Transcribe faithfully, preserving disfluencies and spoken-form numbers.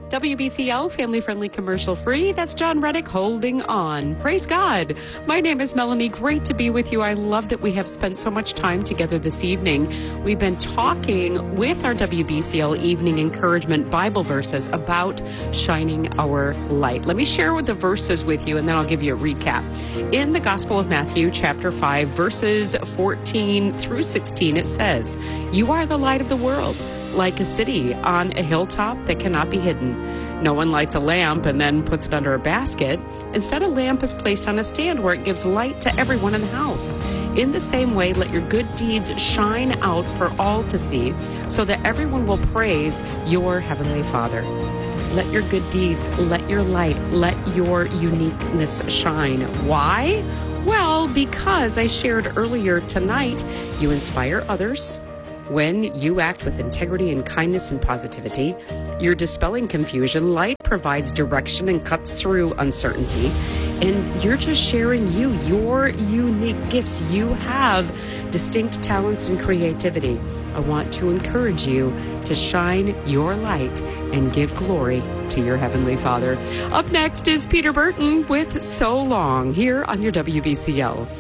W B C L, family-friendly, commercial-free. That's John Reddick holding on. Praise God. My name is Melanie. Great to be with you. I love that we have spent so much time together this evening. We've been talking with our W B C L Evening Encouragement Bible verses about shining our light. Let me share with the verses with you, and then I'll give you a recap. In the Gospel of Matthew, chapter five, verses fourteen through sixteen, it says, "You are the light of the world, like a city on a hilltop that cannot be hidden. No one lights a lamp and then puts it under a basket. Instead, a lamp is placed on a stand where it gives light to everyone in the house. In the same way, let your good deeds shine out for all to see, so that everyone will praise your heavenly Father." Let your good deeds, let your light, let your uniqueness shine. Why? Well, because I shared earlier tonight, you inspire others. When you act with integrity and kindness and positivity, you're dispelling confusion. Light provides direction and cuts through uncertainty. And you're just sharing you, your unique gifts. You have distinct talents and creativity. I want to encourage you to shine your light and give glory to your Heavenly Father. Up next is Peter Burton with So Long here on your W B C L.